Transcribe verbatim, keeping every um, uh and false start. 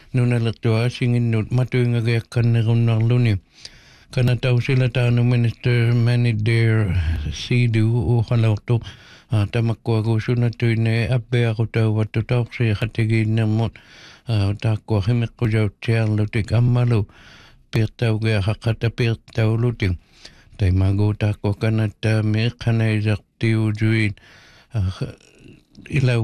nunalatua singinnut matuinga geakkannerunarluni kana tausila taanu Minister Manager Sidu uhalautu tamakkua kusuna tuine abbeaku tauwattu tauksia khatigiinnamut taakua himikku jautiarlutik ammalu pirtaugea hakata pirtaulutik taimagu taakua kanata meqhanaisartiujuin ila